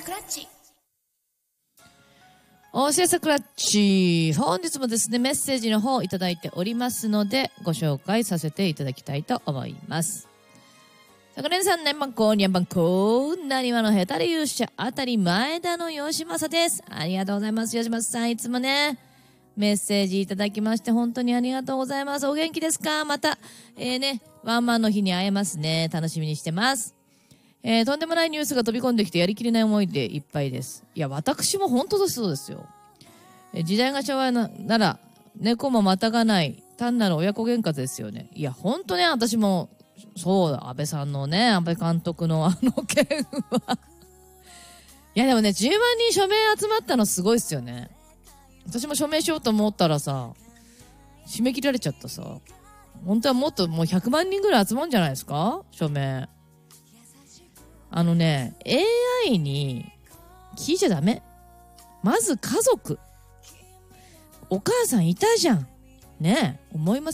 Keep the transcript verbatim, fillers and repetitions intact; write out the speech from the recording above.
クラッチ。 おしゃさクラッチ。本日もですね、メッセージの方いただいておりますので、ご紹介させていただきたいと思います。昨年さんねん番号にばんこなにわのヘタレ勇者あたり前田の吉正です。ありがとうございます。吉正さん、いつもね、メッセージいただきまして本当にありがとうございます。お元気ですか？また、えーね、ワンマンの日に会えますね。楽しみにしてます。えー、とんでもないニュースが飛び込んできてやりきれない思いでいっぱいです。いや、私も本当だそうですよ。えー、時代が昭和な、なら、猫もまたがない、単なる親子喧嘩ですよね。いや、本当ね、私も、そうだ、安倍さんのね、安倍監督のあの件は。いや、でもね、じゅうまんにん署名集まったのすごいっすよね。私も署名しようと思ったらさ、締め切られちゃったさ。本当はもっともうひゃくまんにんぐらい集まるんじゃないですか？署名。あのね、エーアイ に聞いちゃダメ。まず家族。お母さんいたじゃん。ねえ、思いません？